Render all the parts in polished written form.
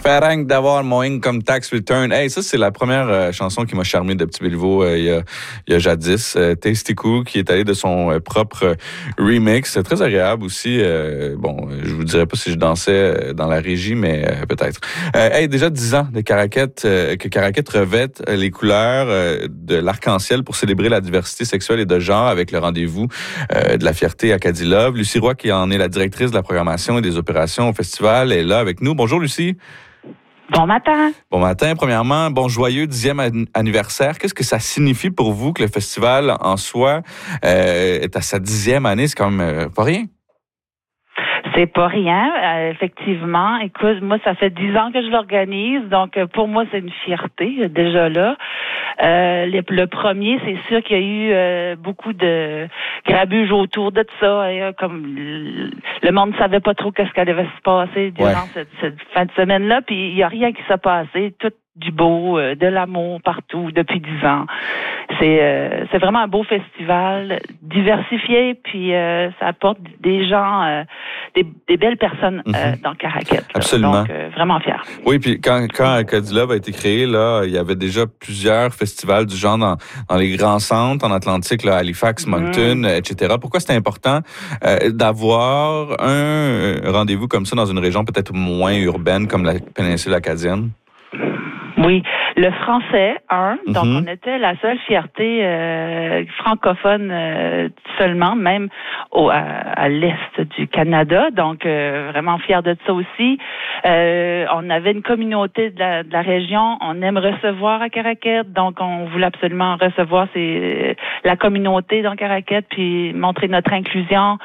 fais rien que d'avoir mon income tax return. Hey, ça, c'est la première chanson qui m'a charmé de Petit Béliveau il y a jadis. Tasty Cool, qui est allé de son propre remix. C'est très agréable aussi. Bon, je vous dirais pas si je dansais dans la régie, mais peut-être. Hey, déjà 10 ans de que Caraquette revête les couleurs de l'arc-en-ciel pour célébrer la diversité sexuelle et de genre avec le rendez-vous de la fierté Acadie Love. Lucie Roy, qui en est la directrice de la programmation et des opérations au festival, est là avec nous. Bonjour Lucie. Bon matin. Bon matin. Premièrement, bon joyeux 10e anniversaire. Qu'est-ce que ça signifie pour vous que le festival en soi est à sa 10e année? C'est quand même pas rien. C'est pas rien, effectivement. Écoute, moi, ça fait 10 ans que je l'organise, donc pour moi, c'est une fierté, déjà là. Le premier, c'est sûr qu'il y a eu beaucoup de grabuge autour de ça. Et, comme le monde ne savait pas trop qu'est-ce qu'elle allait se passer durant cette fin de semaine-là, puis il n'y a rien qui s'est passé. Tout du beau, de l'amour partout depuis 10 ans. C'est vraiment un beau festival, diversifié, puis ça apporte des gens, des belles personnes dans Caraquette. Absolument. Donc, vraiment fier. Oui, puis quand Acadie Love a été créé, là, il y avait déjà plusieurs festivals du genre dans les grands centres en Atlantique, là, Halifax, Moncton, etc. Pourquoi c'est important d'avoir un rendez-vous comme ça dans une région peut-être moins urbaine comme la péninsule acadienne? Oui, le français, donc on était la seule fierté francophone seulement, même à l'est du Canada, donc vraiment fiers de ça aussi. On avait une communauté de la région, on aime recevoir à Caraquette, donc on voulait absolument recevoir la communauté dans Caraquette, puis montrer notre inclusion,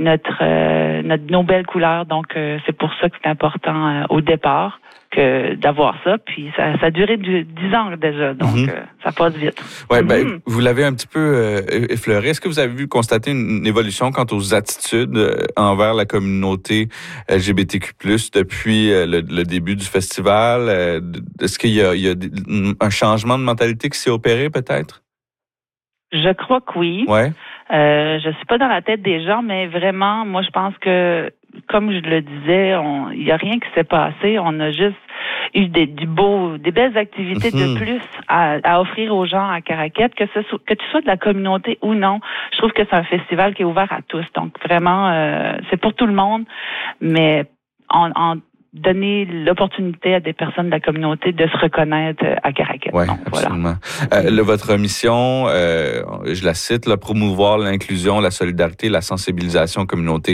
nos belles couleurs, donc c'est pour ça que c'est important au départ d'avoir ça, puis ça a duré 10 ans déjà, donc ça passe vite. Ouais, vous l'avez un petit peu effleuré. Est-ce que vous avez constaté une évolution quant aux attitudes envers la communauté LGBTQ+, depuis le début du festival? Est-ce qu'il y a un changement de mentalité qui s'est opéré, peut-être? Je crois que oui. Ouais. Je suis pas dans la tête des gens, mais vraiment, moi, je pense que, comme je le disais, il y a rien qui s'est passé. On a juste eu des belles activités de plus à offrir aux gens à Caraquette, que tu sois de la communauté ou non. Je trouve que c'est un festival qui est ouvert à tous. Donc, vraiment, c'est pour tout le monde, mais en donner l'opportunité à des personnes de la communauté de se reconnaître à Caraquette. Oui, absolument. Voilà. Votre mission, je la cite, là, promouvoir l'inclusion, la solidarité, la sensibilisation communauté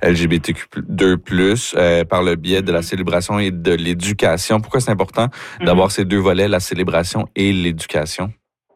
LGBTQ2+, par le biais de la célébration et de l'éducation. Pourquoi c'est important d'avoir ces deux volets, la célébration et l'éducation?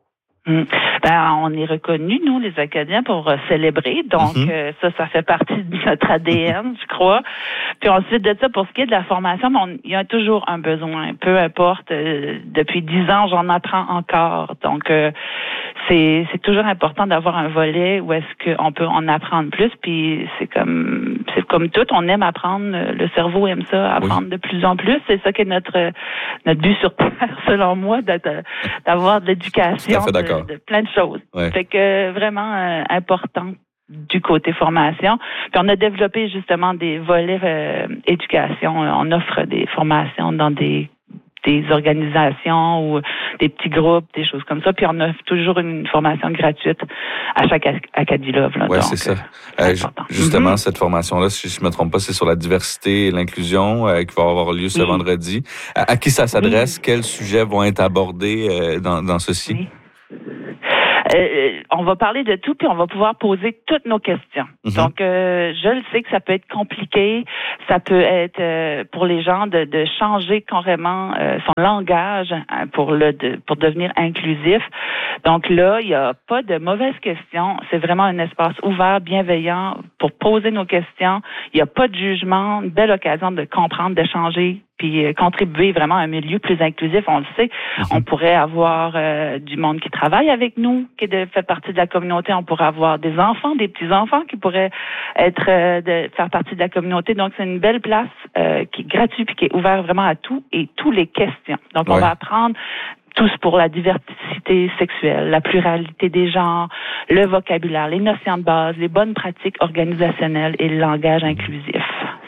On est reconnus, nous, les Acadiens, pour célébrer. Donc, ça fait partie de notre ADN, je crois. Puis ensuite de ça, pour ce qui est de la formation, il y a toujours un besoin. Peu importe, depuis 10 ans, j'en apprends encore. Donc, c'est toujours important d'avoir un volet où est-ce qu'on peut en apprendre plus. Puis c'est comme tout, on aime apprendre. Le cerveau aime ça, apprendre de plus en plus. C'est ça qui est notre but sur Terre, selon moi, d'avoir de l'éducation, de plein de choses. Ouais. Fait que vraiment important du côté formation. Puis on a développé justement des volets éducation. On offre des formations dans des organisations ou des petits groupes, des choses comme ça. Puis on offre toujours une formation gratuite à chaque Acadie Love. Oui, c'est ça. Justement, cette formation-là, si je ne me trompe pas, c'est sur la diversité et l'inclusion qui va avoir lieu ce vendredi. À qui ça s'adresse? Quels sujets vont être abordés dans ceci? Oui. On va parler de tout, puis on va pouvoir poser toutes nos questions. Donc, je le sais que ça peut être compliqué, ça peut être pour les gens de changer carrément son langage pour devenir inclusif. Donc là, il n'y a pas de mauvaises questions. C'est vraiment un espace ouvert, bienveillant pour poser nos questions. Il n'y a pas de jugement, une belle occasion de comprendre, d'échanger, puis contribuer vraiment à un milieu plus inclusif. On le sait, on pourrait avoir du monde qui travaille avec nous, qui fait partie de la communauté. On pourrait avoir des enfants, des petits-enfants qui pourraient faire partie de la communauté. Donc, c'est une belle place qui est gratuite puis qui est ouverte vraiment à tout et tous les questions. Donc, on va apprendre tous pour la diversité sexuelle, la pluralité des genres, le vocabulaire, les notions de base, les bonnes pratiques organisationnelles et le langage inclusif.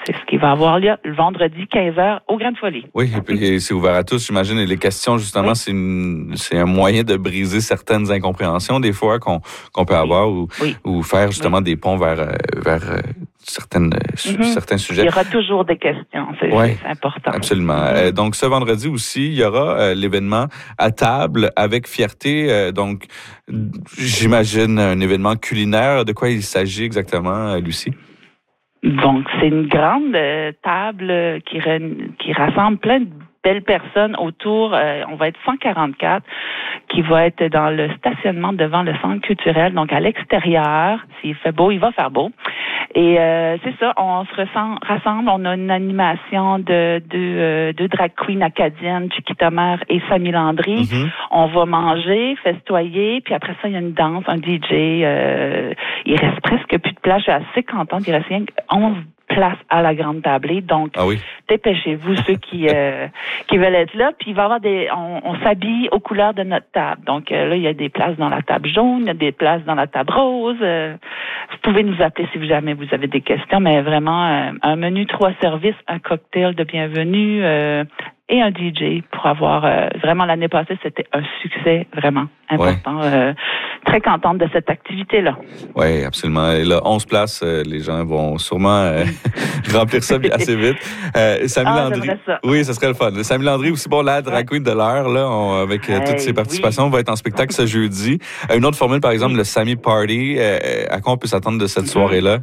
c'est ce qui va avoir lieu le vendredi 15h au Grande Folie. Oui, et puis c'est ouvert à tous, j'imagine. Et les questions, justement, c'est un moyen de briser certaines incompréhensions des fois qu'on peut avoir ou faire justement des ponts vers certains sujets. Il y aura toujours des questions, c'est important. Absolument. Donc, ce vendredi aussi, il y aura l'événement à table avec fierté. Donc, j'imagine un événement culinaire. De quoi il s'agit exactement, Lucie? Donc, c'est une grande table qui rassemble plein de belles personnes autour. On va être 144 qui va être dans le stationnement devant le centre culturel, donc à l'extérieur. S'il fait beau, il va faire beau. Et c'est ça, on se rassemble. On a une animation de drag queen acadiennes, Chiquita Mère et Samy Landry. Mm-hmm. On va manger, festoyer, puis après ça, il y a une danse, un DJ. Il reste presque plus de place. Je suis assez contente. Il reste rien que 11 places à la grande tablée. Donc, dépêchez-vous ceux qui veulent être là. Puis il va y avoir on s'habille aux couleurs de notre table. Donc là, il y a des places dans la table jaune, il y a des places dans la table rose. Vous pouvez nous appeler si jamais vous avez des questions, mais vraiment un menu 3 services, un cocktail de bienvenue et un DJ pour avoir vraiment l'année passée, c'était un succès vraiment important. Très contente de cette activité-là. Oui, absolument. Et là, 11 places, les gens vont sûrement remplir ça assez vite. Samy Landry. Oui, ça serait le fun. Samy Landry aussi, la drag queen de l'heure, là, avec toutes ses participations, va être en spectacle ce jeudi. Une autre formule, par exemple, le Samy Party. À quoi on peut s'attendre de cette soirée-là?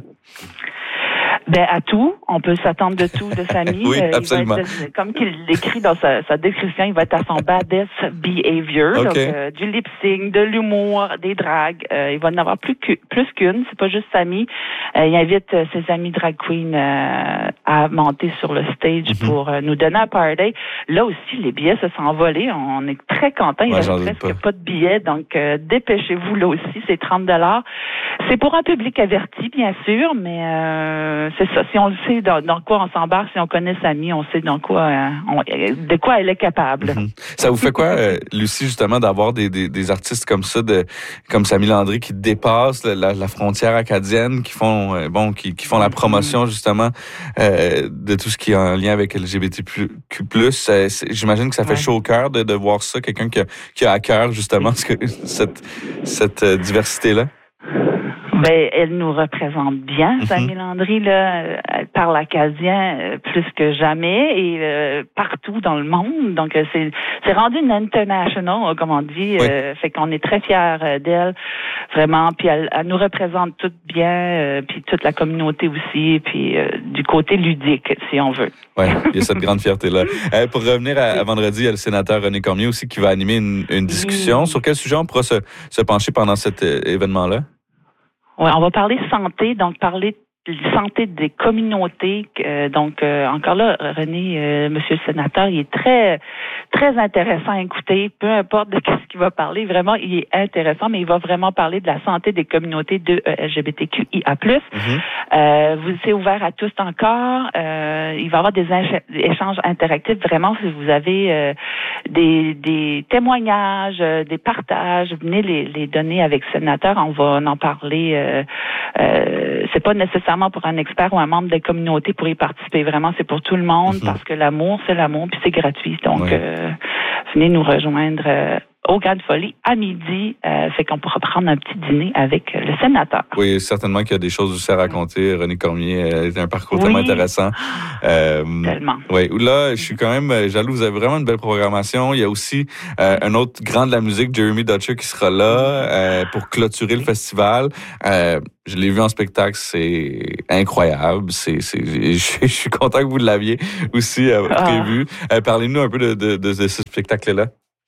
À tout. On peut s'attendre de tout de Samy. Oui, absolument. Comme qu'il l'écrit dans sa description, il va être à son baddest behavior. Okay. Donc, du lip-sync, de l'humour, des drags. Il va en avoir plus qu'une. C'est pas juste Samy. Il invite ses amis drag queens à monter sur le stage pour nous donner un party. Là aussi, les billets se sont envolés. On est très contents. Il reste presque pas de billets. Donc, dépêchez-vous. Là aussi, c'est 30$. C'est pour un public averti, bien sûr, mais c'est ça. Si on le sait dans quoi on s'embarque, si on connaît Samy, on sait de quoi elle est capable. Mm-hmm. Ça vous fait quoi, Lucie, justement, d'avoir des artistes comme ça, comme Samy Landry, qui dépassent la frontière acadienne, qui font qui font la promotion justement de tout ce qui est en lien avec LGBTQ+. J'imagine que ça fait chaud au cœur de voir ça, quelqu'un qui a à cœur justement cette diversité-là. Elle nous représente bien, Samy Landry, là. Elle parle acadien plus que jamais et partout dans le monde. Donc, c'est rendu une international, comme on dit. Fait qu'on est très fiers d'elle, vraiment. Puis elle nous représente toutes bien, puis toute la communauté aussi, puis du côté ludique, si on veut. Oui, il y a cette grande fierté-là. Pour revenir à vendredi, il y a le sénateur René Cormier aussi qui va animer une discussion. Sur quel sujet on pourra se pencher pendant cet événement-là? Oui, on va parler santé, donc parler de santé des communautés. Encore là, René, monsieur le sénateur, il est très, très intéressant à écouter. Peu importe de ce qu'il va parler, vraiment, il est intéressant, mais il va vraiment parler de la santé des communautés de LGBTQIA+. C'est ouvert à tous encore. Il va y avoir des échanges interactifs. Vraiment, si vous avez des témoignages, des partages, venez les donner avec le sénateur. On va en parler. C'est pas nécessairement pour un expert ou un membre de la communauté pour y participer. Vraiment, c'est pour tout le monde parce que l'amour, c'est l'amour, puis c'est gratuit. Donc, venez nous rejoindre au Grande Folie à midi. Fait qu'on pourra prendre un petit dîner avec le sénateur. Oui, certainement qu'il y a des choses aussi à raconter. René Cormier a un parcours tellement intéressant. Tellement. Oui, là, je suis quand même jaloux. Vous avez vraiment une belle programmation. Il y a aussi un autre grand de la musique, Jeremy Dutcher, qui sera là pour clôturer le festival. Je l'ai vu en spectacle, c'est incroyable. Je suis content que vous l'aviez aussi prévu. Parlez-nous un peu de ce spectacle-là.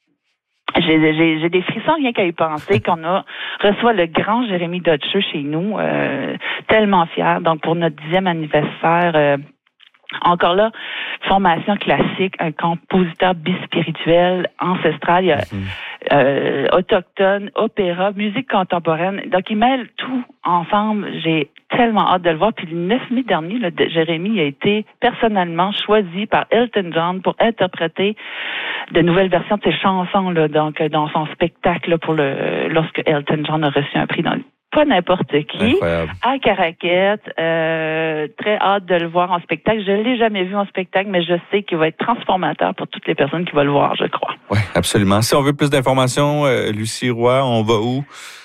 J'ai des frissons rien qu'à y penser qu'on reçoit le grand Jérémy Dutcher chez nous. Tellement fier. Donc, pour notre 10e anniversaire, encore là, formation classique, un compositeur bispirituel, ancestral, il y a autochtone, opéra, musique contemporaine. Donc, il mêle tout ensemble. J'ai tellement hâte de le voir. Puis le 9 mai dernier, Jérémy a été personnellement choisi par Elton John pour interpréter de nouvelles versions de ses chansons, là, donc dans son spectacle là, lorsque Elton John a reçu un prix pas n'importe qui, Incroyable. à Caraquette. Très hâte de le voir en spectacle. Je l'ai jamais vu en spectacle, mais je sais qu'il va être transformateur pour toutes les personnes qui vont le voir, je crois. Oui, absolument. Si on veut plus d'informations, Lucie Roy, on va où?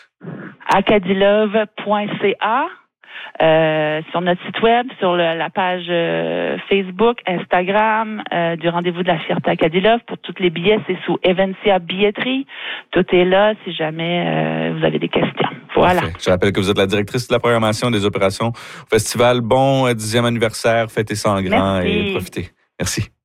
Acadilove.ca. Sur notre site web, sur la page Facebook, Instagram, du Rendez-vous de la Fierté Acadilove. Pour tous les billets, c'est sous Evencia Billetterie. Tout est là si jamais vous avez des questions. Voilà. Parfait. Je rappelle que vous êtes la directrice de la programmation des opérations au festival. Bon 10e anniversaire, fêtez ça en grand. Merci. Et profitez. Merci.